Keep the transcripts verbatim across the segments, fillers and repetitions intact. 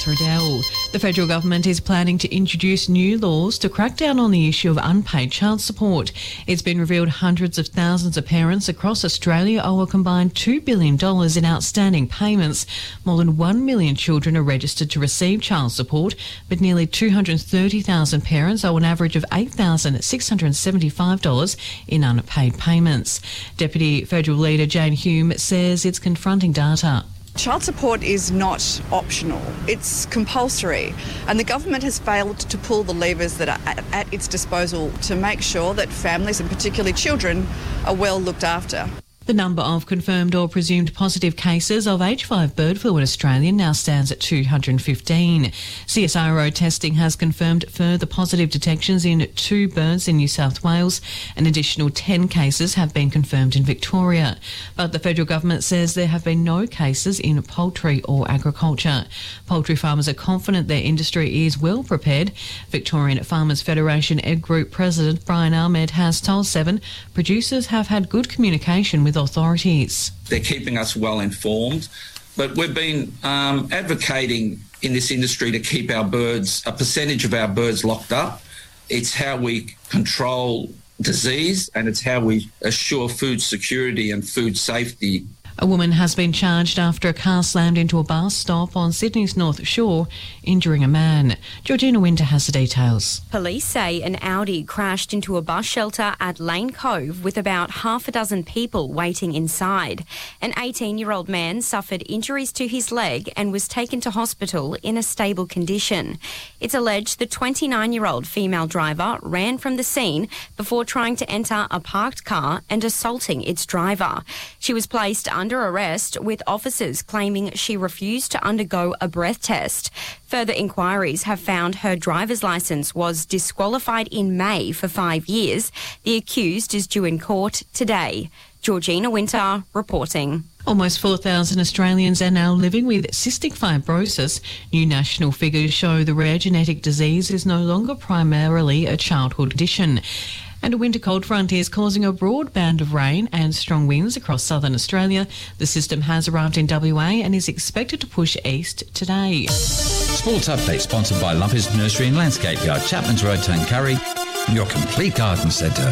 Riddell. The federal government is planning to introduce new laws to crack down on the issue of unpaid child support. It's been revealed hundreds of thousands of parents across Australia owe a combined two billion dollars in outstanding payments. More than one million children are registered to receive child support, but nearly two hundred thirty thousand parents owe an average of eight thousand six hundred seventy-five dollars in unpaid payments. Deputy Federal Leader Jane Hume says it's confronting data. Child support is not optional, it's compulsory, and the government has failed to pull the levers that are at, at its disposal to make sure that families, and particularly children, are well looked after. The number of confirmed or presumed positive cases of H five bird flu in Australia now stands at two hundred fifteen. C S I R O testing has confirmed further positive detections in two birds in New South Wales. An additional ten cases have been confirmed in Victoria. But the federal government says there have been no cases in poultry or agriculture. Poultry farmers are confident their industry is well prepared. Victorian Farmers Federation Egg Group President Brian Ahmed has told Seven producers have had good communication with authorities. They're keeping us well informed, but we've been um, advocating in this industry to keep our birds, a percentage of our birds locked up. It's how we control disease and it's how we assure food security and food safety. A woman has been charged after a car slammed into a bus stop on Sydney's North Shore, injuring a man. Georgina Winter has the details. Police say an Audi crashed into a bus shelter at Lane Cove with about half a dozen people waiting inside. An eighteen-year-old man suffered injuries to his leg and was taken to hospital in a stable condition. It's alleged the twenty-nine-year-old female driver ran from the scene before trying to enter a parked car and assaulting its driver. She was placed under under arrest, with officers claiming she refused to undergo a breath test. Further inquiries have found her driver's licence was disqualified in May for five years. The accused is due in court today. Georgina Winter reporting. Almost four thousand Australians are now living with cystic fibrosis. New national figures show the rare genetic disease is no longer primarily a childhood condition. And a winter cold front is causing a broad band of rain and strong winds across southern Australia. The system has arrived in W A and is expected to push east today. Sports update sponsored by Lumpers Nursery and Landscape Yard, Chapman's Road, Tuncurry, your complete garden centre.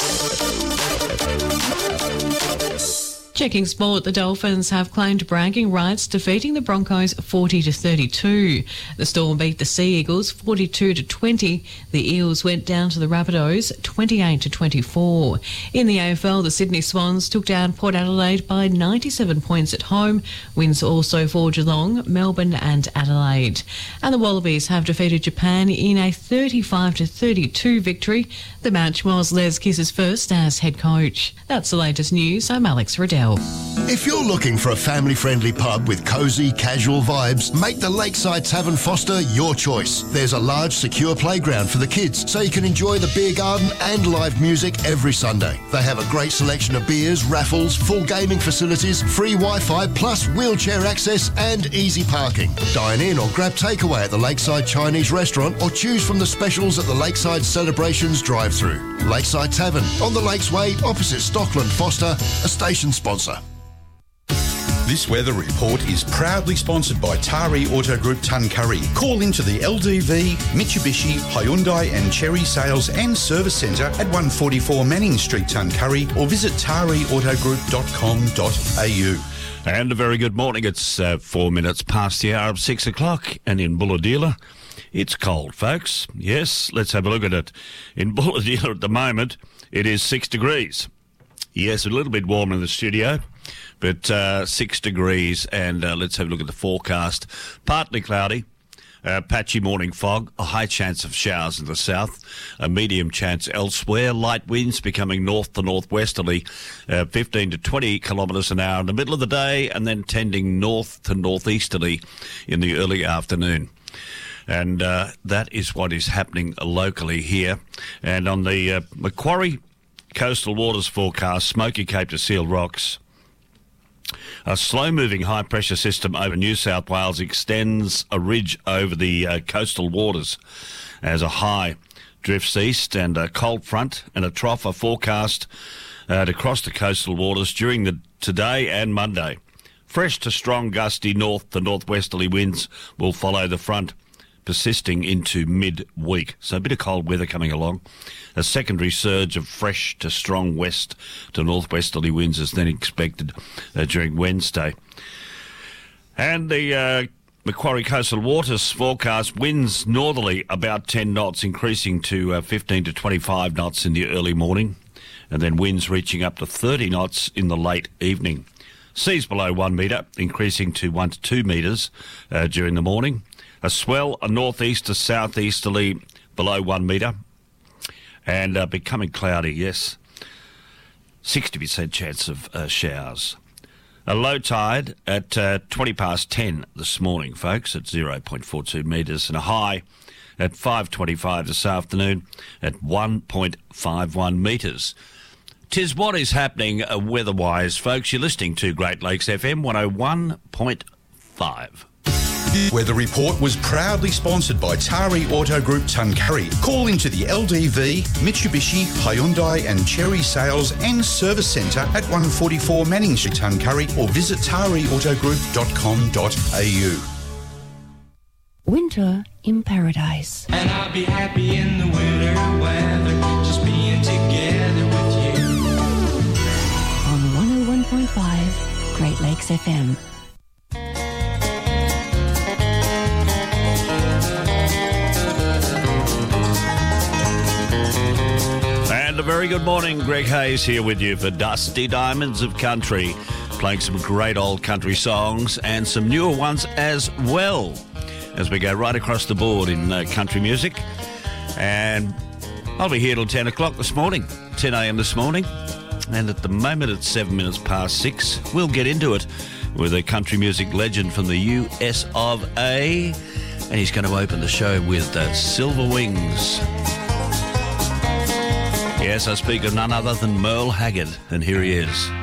Checking sport, the Dolphins have claimed bragging rights, defeating the Broncos forty to thirty-two. The Storm beat the Sea Eagles forty-two to twenty. The Eels went down to the Rabbitohs twenty-eight to twenty-four. In the A F L, the Sydney Swans took down Port Adelaide by ninety-seven points at home. Wins also for Geelong, Melbourne and Adelaide. And the Wallabies have defeated Japan in a thirty-five to thirty-two victory. The match was Les Kiss's first as head coach. That's the latest news. I'm Alex Riddell. If you're looking for a family-friendly pub with cosy, casual vibes, make the Lakeside Tavern Foster your choice. There's a large, secure playground for the kids, so you can enjoy the beer garden and live music every Sunday. They have a great selection of beers, raffles, full gaming facilities, free Wi-Fi, plus wheelchair access and easy parking. Dine in or grab takeaway at the Lakeside Chinese restaurant or choose from the specials at the Lakeside Celebrations drive-through. Lakeside Tavern, on the Lakes Way, opposite Stockland Foster, a station sponsor. This weather report is proudly sponsored by Tari Auto Group Tuncurry. Call into the L D V, Mitsubishi, Hyundai and Chery Sales and Service Centre at one forty-four Manning Street, Tuncurry, or visit tari auto group dot com dot a u. And a very good morning. It's uh, four minutes past the hour of six o'clock, and in Bulahdelah, it's cold, folks. Yes, let's have a look at it. In Bulahdelah at the moment, it is six degrees. Yes, a little bit warm in the studio, but uh, six degrees, and uh, let's have a look at the forecast. Partly cloudy, uh, patchy morning fog, a high chance of showers in the south, a medium chance elsewhere, light winds becoming north to northwesterly, uh, fifteen to twenty kilometres an hour in the middle of the day, and then tending north to northeasterly in the early afternoon. And uh, that is what is happening locally here. And on the uh, Macquarie Coastal Waters forecast, Smoky Cape to Seal Rocks, a slow-moving high-pressure system over New South Wales extends a ridge over the uh, coastal waters as a high drifts east, and a cold front and a trough are forecast uh, to cross the coastal waters during the today and Monday. Fresh to strong gusty north to northwesterly winds will follow the front, persisting into mid-week. So a bit of cold weather coming along. A secondary surge of fresh to strong west to northwesterly winds is then expected uh, during Wednesday. And the uh, Macquarie Coastal Waters forecast winds northerly about ten knots, increasing to uh, fifteen to twenty-five knots in the early morning, and then winds reaching up to thirty knots in the late evening. Seas below one metre, increasing to one to two metres uh, during the morning. A swell, a northeast to southeasterly below one metre, and uh, becoming cloudy, yes. sixty percent chance of uh, showers. A low tide at uh, twenty past ten this morning, folks, at zero point four two metres, and a high at five twenty-five this afternoon at one point five one metres. Tis what is happening uh, weather-wise, folks. You're listening to Great Lakes F M one oh one point five. Weather Report was proudly sponsored by Tari Auto Group Tuncurry. Call into the L D V, Mitsubishi, Hyundai and Cherry Sales and Service Centre at one forty-four Manning Street, Tuncurry, or visit tari auto group dot com dot a u. Winter in Paradise. And I'll be happy in the winter weather, just being together with you. On one oh one point five Great Lakes F M. And a very good morning. Greg Hayes here with you for Dusty Diamonds of Country, playing some great old country songs and some newer ones as well, as we go right across the board in uh, country music. And I'll be here till ten o'clock this morning, ten a.m. this morning. And at the moment it's seven minutes past six. We'll get into it with a country music legend from the U S of A. And he's going to open the show with uh, Silver Wings. Yes, I speak of none other than Merle Haggard, and here he is.